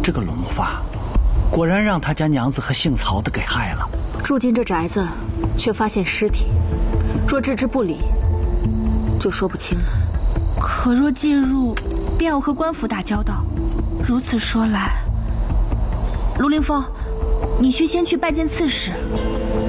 这个龙发果然让他家娘子和姓曹的给害了。 住进这宅子，却发现尸体，若置之不理，就说不清了。 可若介入，便要和官府打交道。如此说来，卢凌风，你需先去拜见刺史。